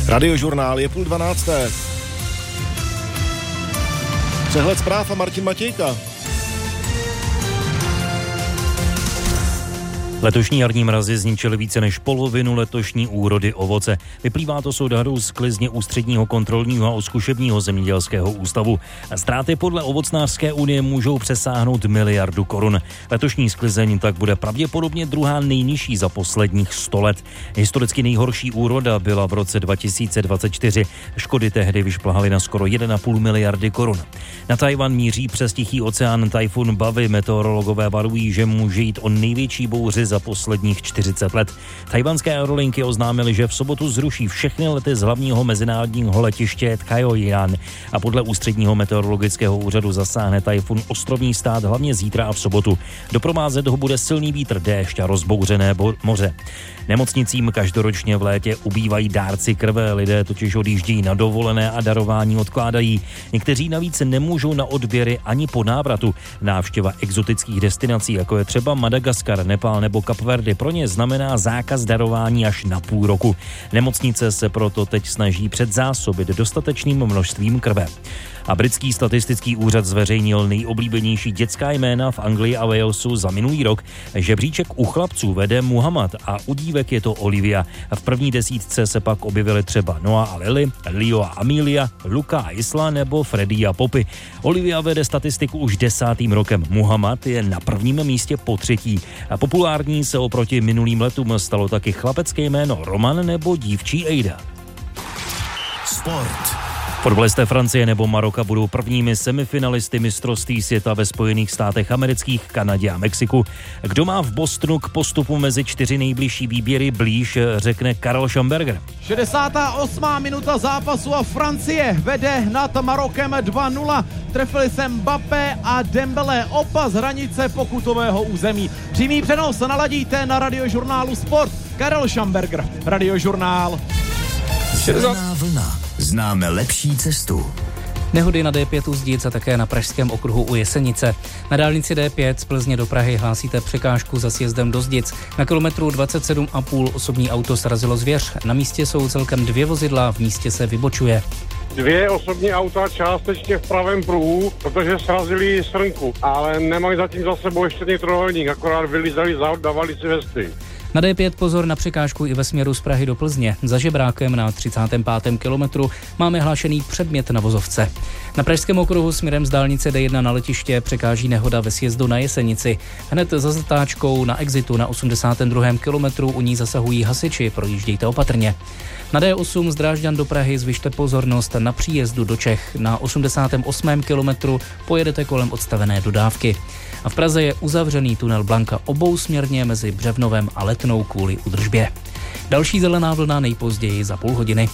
Radiožurnál je 11:30. Přehled zpráv a Martin Matějka. Letošní jarní mrazy zničily více než polovinu letošní úrody ovoce. Vyplývá to z odhadů sklizně Ústředního kontrolního a zkušebního zemědělského ústavu. Ztráty podle Ovocnářské unie můžou přesáhnout 1 miliardu korun. Letošní sklizeň tak bude pravděpodobně druhá nejnižší za posledních 100 let. Historicky nejhorší úroda byla v roce 2024. Škody tehdy vyšplhaly na skoro 1,5 miliardy korun. Na Tchaj-wan míří přes Tichý oceán tajfun Bavy. Meteorologové varují, že může jít o největší bouři za posledních 40 let. Tchajwanské aerolinky oznámily, že v sobotu zruší všechny lety z hlavního mezinárodního letiště Tchaj-wan a podle Ústředního meteorologického úřadu zasáhne tajfun ostrovní stát hlavně zítra a v sobotu. Doprovázet ho bude silný vítr, déšť a rozbouřené moře. Nemocnicím každoročně v létě ubývají dárci krve, lidé totiž odjíždějí na dovolené a darování odkládají. Někteří navíc nemůžou na odběry ani po návratu. Návštěva exotických destinací, jako je třeba Madagaskar, Nepál nebo Kapverdy, pro ně znamená zákaz darování až na půl roku. Nemocnice se proto teď snaží předzásobit dostatečným množstvím krve. A britský statistický úřad zveřejnil nejoblíbenější dětská jména v Anglii a Walesu za minulý rok. Žebříček u chlapců vede Muhammad a u dívek je to Olivia. V první desítce se pak objevily třeba Noah a Lily, Leo a Amelia, Luka a Isla nebo Freddy a Poppy. Olivia vede statistiku už 10. rokem. Muhammad je na prvním místě po 3. A populární se oproti minulým letům stalo taky chlapecké jméno Roman nebo dívčí Ejda. Sport. Fotbalisté Francie nebo Maroka budou prvními semifinalisty mistrovství světa ve Spojených státech amerických, Kanadě a Mexiku. Kdo má v Bostonu k postupu mezi 4 nejbližší výběry blíž, řekne Karel Schamberger. 68. minuta zápasu a Francie vede nad Marokem 2-0. Trefili se Mbappé a Dembélé, oba z hranice pokutového území. Přímý přenos naladíte na Radiožurnálu Sport. Karel Schamberger, Radiožurnál. Zelená vlna. Známe lepší cestu. Nehody na D5 u Zdic a také na pražském okruhu u Jesenice. Na dálnici D5 z Plzně do Prahy hlásíte překážku za sjezdem do Zdic. Na kilometru 27,5 osobní auto srazilo zvěř. Na místě jsou celkem 2 vozidla, v místě se vybočuje. 2 osobní auta částečně v pravém pruhu, protože srazili srnku, ale nemají zatím za sebou ještě trojúhelník, akorát vylízali z aut, dávali si vesty. Na D5 pozor na překážku i ve směru z Prahy do Plzně. Za Žebrákem na 35. kilometru máme hlášený předmět na vozovce. Na pražském okruhu směrem z dálnice D1 na letiště překáží nehoda ve sjezdu na Jesenici. Hned za zatáčkou na exitu na 82. kilometru u ní zasahují hasiči, projíždějte opatrně. Na D8 z Drážďan do Prahy zvyšte pozornost na příjezdu do Čech. Na 88. kilometru pojedete kolem odstavené dodávky. A v Praze je uzavřený tunel Blanka obousměrně mezi Břevnovem a Letnou kvůli údržbě. Další zelená vlna nejpozději za půl hodiny.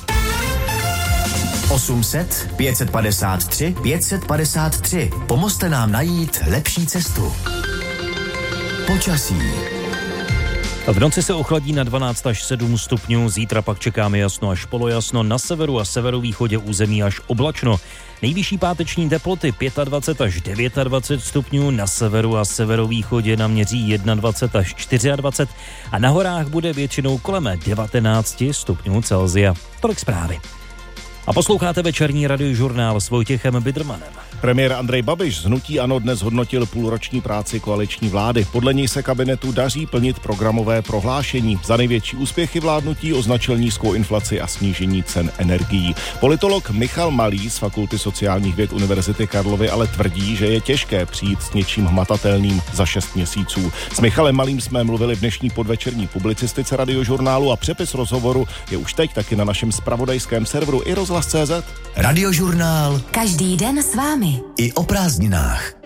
800 553 553. Pomozte nám najít lepší cestu. Počasí. V noci se ochladí na 12 až 7 stupňů, zítra pak čekáme jasno až polojasno, na severu a severovýchodě území až oblačno. Nejvyšší páteční teploty 25 až 29 stupňů, na severu a severovýchodě naměří 21 až 24 a na horách bude většinou kolem 19 stupňů Celsia. Tolik zprávy. A posloucháte večerní radiožurnál s Vojtěchem Bidermanem. Premiér Andrej Babiš z hnutí ANO dnes hodnotil půlroční práci koaliční vlády. Podle něj se kabinetu daří plnit programové prohlášení. Za největší úspěchy vládnutí označil nízkou inflaci a snížení cen energií. Politolog Michal Malý z Fakulty sociálních věd Univerzity Karlovy ale tvrdí, že je těžké přijít s něčím hmatatelným za 6 měsíců. S Michalem Malým jsme mluvili v dnešní podvečerní publicistice radiožurnálu a přepis rozhovoru je už teď taky na našem zpravodajském serveru i rozhlas.cz. Radiožurnál. Každý den s vámi. I o prázdninách.